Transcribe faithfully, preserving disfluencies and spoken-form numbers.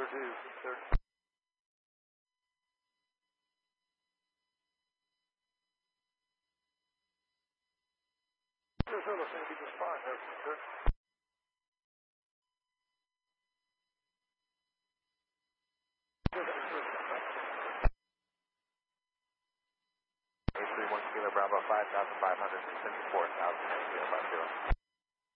Clear two, third. There's no San Diego spot, that's good. eight three one Kilo Bravo five thousand five hundred, send four thousand, zero five zero.